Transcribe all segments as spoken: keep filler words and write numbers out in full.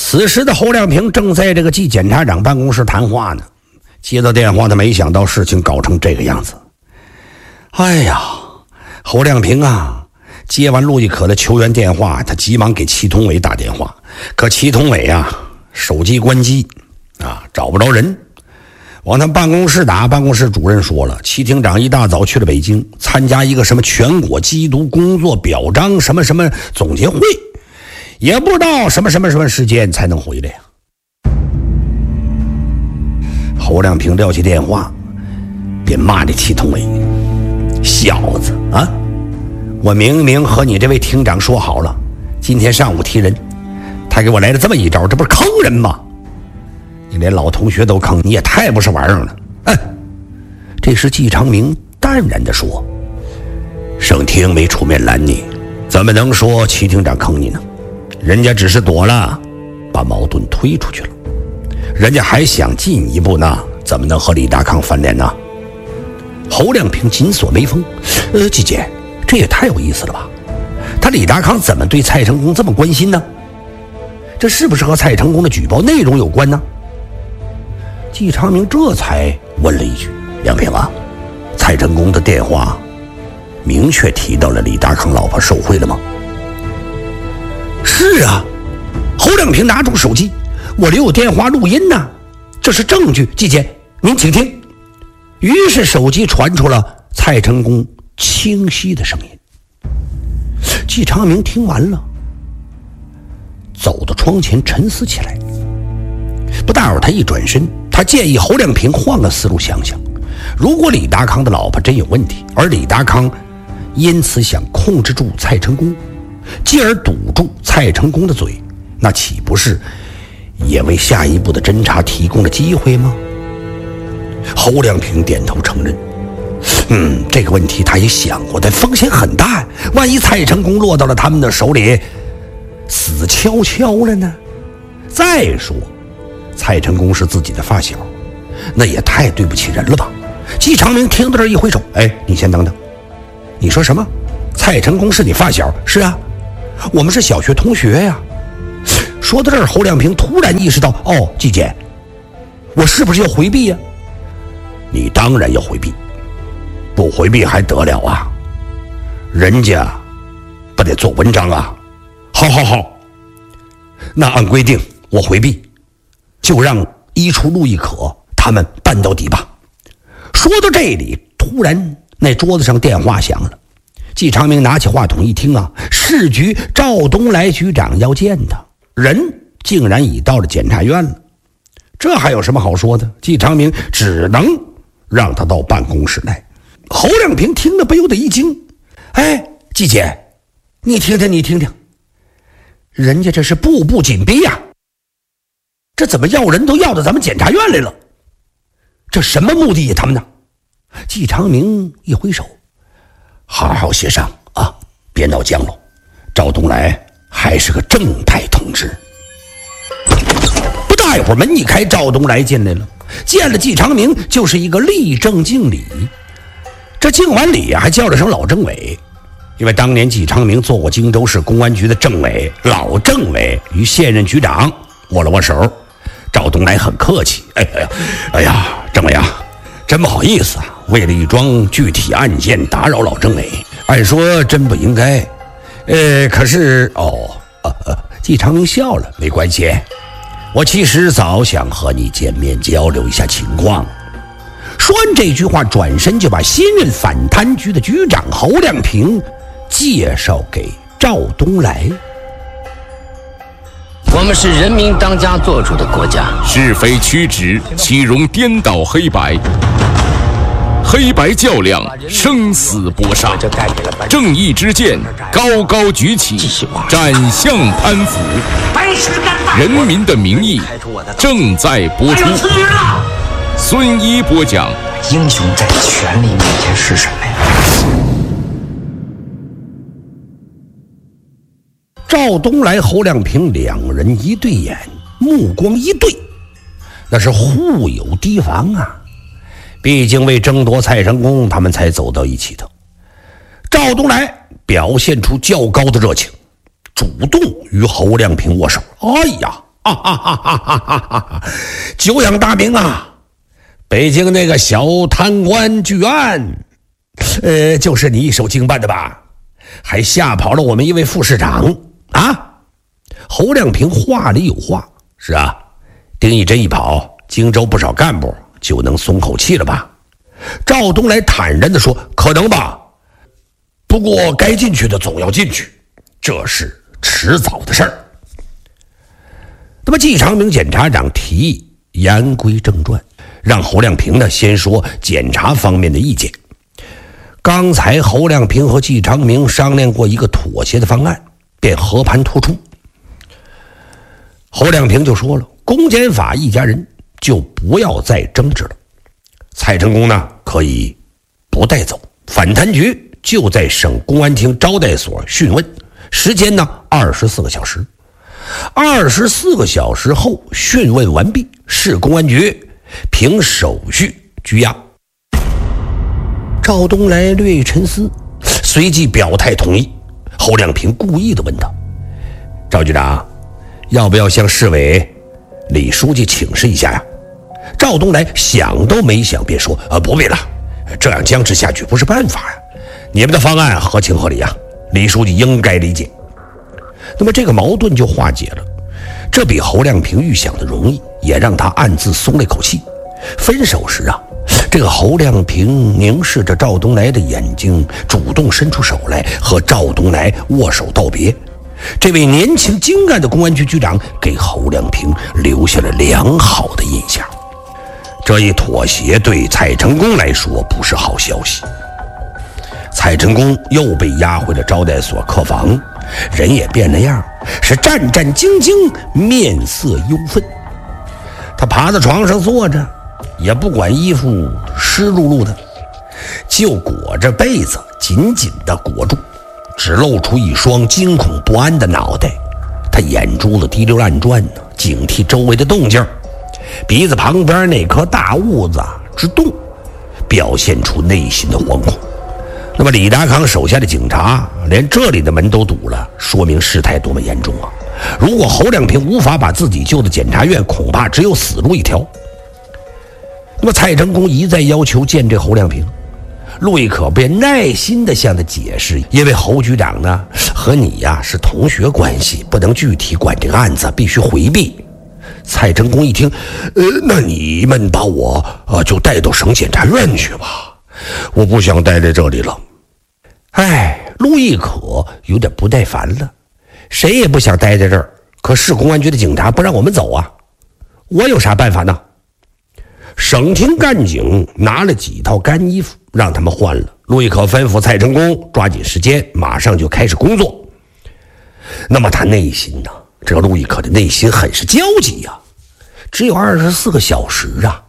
此时的侯亮平正在这个季检察长办公室谈话呢，接到电话，他没想到事情搞成这个样子。哎呀，侯亮平啊，接完陆亦可的求援电话，他急忙给祁同伟打电话，可祁同伟啊，手机关机啊，找不着人。往他办公室打，办公室主任说了，祁厅长一大早去了北京，参加一个什么全国缉毒工作表彰什么什么总结会，也不知道什么什么什么时间才能回来呀。侯亮平撂起电话，便骂这祁同伟：小子啊，我明明和你这位厅长说好了，今天上午提人，他给我来了这么一招，这不是坑人吗？你连老同学都坑，你也太不是玩意儿了。哎，这时季长明淡然地说：省厅没出面拦你，怎么能说祁厅长坑你呢？人家只是躲了，把矛盾推出去了，人家还想进一步呢，怎么能和李达康翻脸呢？侯亮平紧锁眉峰：呃，季姐，这也太有意思了吧？他李达康怎么对蔡成功这么关心呢？这是不是和蔡成功的举报内容有关呢？季长明这才问了一句：亮平啊，蔡成功的电话明确提到了李达康老婆受贿了吗？是啊，侯亮平拿出手机，我留有电话录音呢，这是证据，季姐您请听。于是手机传出了蔡成功清晰的声音。季长明听完了，走到窗前沉思起来。不大会儿他一转身，他建议侯亮平换个思路想想，如果李达康的老婆真有问题，而李达康因此想控制住蔡成功，继而堵住蔡成功的嘴，那岂不是也为下一步的侦查提供了机会吗？侯亮平点头承认，嗯，这个问题他也想过，但风险很大，万一蔡成功落到了他们的手里，死翘翘了呢？再说蔡成功是自己的发小，那也太对不起人了吧。季长明听到这一挥手：哎，你先等等，你说什么？蔡成功是你发小？是啊，我们是小学同学呀。说到这儿，侯亮平突然意识到，哦，季姐，我是不是要回避呀？你当然要回避，不回避还得了啊？人家不得做文章啊。好好好，那按规定我回避，就让一处陆亦可他们办到底吧。说到这里，突然那桌子上电话响了。季长明拿起话筒一听啊，市局赵东来局长要见他，人竟然已到了检察院了。这还有什么好说的？季长明只能让他到办公室来。侯亮平听得不由得一惊：哎，季姐，你听听你听听，人家这是步步紧逼呀、啊，这怎么要人都要到咱们检察院来了？这什么目的呀他们呢？季长明一挥手：好好协商啊，别闹僵了。赵东来还是个正派同志。不大一会儿，门一开，赵东来进来了，见了季长明就是一个立正敬礼。这敬完礼啊，还叫了声老政委，因为当年季长明做过荆州市公安局的政委，老政委与现任局长握了握手。赵东来很客气：哎呀，哎呀，政委啊，真不好意思啊，为了一桩具体案件打扰老政委，按说真不应该。呃，可是哦，呃呃，季长明笑了：没关系，我其实早想和你见面交流一下情况。说完这句话，转身就把新任反贪局的局长侯亮平介绍给赵东来。 我们是人民当家作主的国家， 是非曲直，岂容颠倒黑白？黑白较量，生死搏杀，正义之剑高高举起，斩向潘福。人民的名义正在播出。孙一播讲： 英雄在权力面前是什么呀？ 赵东来、侯亮平两人一对眼，目光一对，那是互有提防啊。毕竟为争夺蔡成功，他们才走到一起的。赵东来表现出较高的热情，主动与侯亮平握手。哎呀， 哈哈哈哈哈哈！久仰大名啊！北京那个小贪官巨案，呃，就是你一手经办的吧？还吓跑了我们一位副市长啊！侯亮平话里有话，是啊，丁义珍一跑，荆州不少干部就能松口气了吧？赵东来坦然地说：“可能吧，不过该进去的总要进去，这是迟早的事儿。”那么季长明检察长提议言归正传，让侯亮平呢先说检察方面的意见。刚才侯亮平和季长明商量过一个妥协的方案，便和盘托出。侯亮平就说了，公检法一家人就不要再争执了，蔡成功呢可以不带走，反贪局就在省公安厅招待所讯问，时间呢二十四个小时。二十四个小时后讯问完毕，市公安局凭手续拘押。赵东来略一沉思，随即表态同意。侯亮平故意地问他：“赵局长，要不要向市委李书记请示一下呀？”赵东来想都没想便说：“呃，不必了，这样僵持下去不是办法呀。你们的方案合情合理啊，李书记应该理解。”那么这个矛盾就化解了，这比侯亮平预想的容易，也让他暗自松了一口气。分手时啊，这个侯亮平凝视着赵东来的眼睛，主动伸出手来和赵东来握手道别。这位年轻精干的公安局局长给侯亮平留下了良好的印象。这一妥协对蔡成功来说不是好消息。蔡成功又被押回了招待所客房，人也变了样，是战战兢兢，面色忧愤。他趴在床上坐着，也不管衣服湿漉漉的，就裹着被子紧紧地裹住，只露出一双惊恐不安的脑袋。他眼珠子滴溜乱转呢，警惕周围的动静，鼻子旁边那颗大痦子直动，表现出内心的惶恐。那么李达康手下的警察连这里的门都堵了，说明事态多么严重啊！如果侯亮平无法把自己救到检察院，恐怕只有死路一条。那么蔡成功一再要求见这侯亮平，陆亦可便耐心地向他解释，因为侯局长呢和你呀、啊、是同学关系，不能具体管这个案子，必须回避。蔡成功一听，呃，那你们把我呃就带到省检察院去吧，我不想待在这里了。哎，陆亦可有点不耐烦了，谁也不想待在这儿，可市公安局的警察不让我们走啊，我有啥办法呢？省厅干警拿了几套干衣服让他们换了，陆亦可吩咐蔡成功抓紧时间，马上就开始工作。那么他内心呢，这个陆亦可的内心很是焦急呀、啊，只有二十四个小时啊。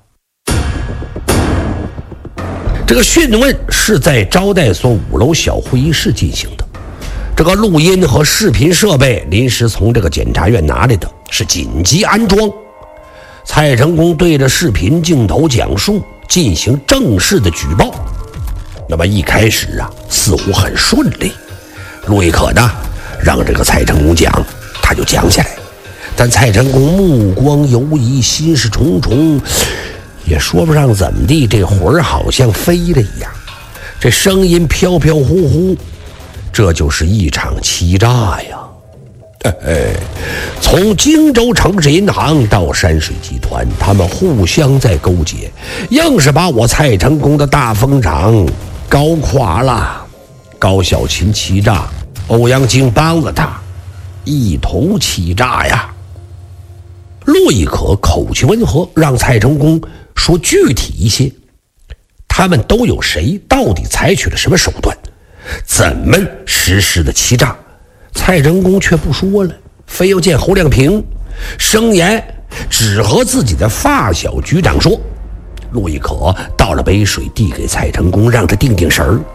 这个讯问是在招待所五楼小会议室进行的，这个录音和视频设备临时从这个检察院拿来的，是紧急安装。蔡成功对着视频镜头讲述，进行正式的举报。那么一开始啊，似乎很顺利，陆亦可呢让这个蔡成功讲，他就讲起来。但蔡成功目光游移，心事重重，也说不上怎么地，这魂儿好像飞了一样，这声音飘飘忽忽，这就是一场欺诈呀！哎哎，从荆州城市银行到山水集团，他们互相在勾结，硬是把我蔡成功的大风场搞垮了。高小琴欺诈，欧阳靖帮了他，一同欺诈呀！陆亦可口气温和，让蔡成功说具体一些，他们都有谁？到底采取了什么手段？怎么实施的欺诈？蔡成功却不说了，非要见侯亮平，声言只和自己的发小局长说。陆亦可倒了杯水递给蔡成功，让他定定神儿。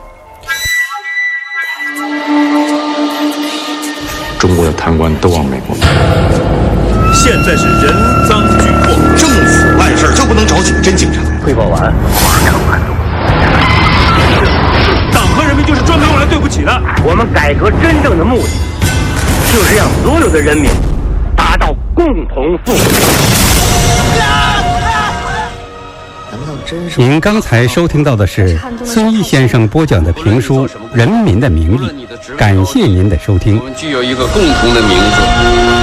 中国的贪官都往美国跑。 现在是人赃俱获，政府办事就不能找几个真警察？ 汇报完，马上hành动。 党和人民就是专门用来对不起的。 我们改革真正的目的，就是让所有的人民达到共同富裕。 您刚才收听到的是孙一先生播讲的评书《人民的名利》，感谢您的收听。 我们具有一个共同的名字。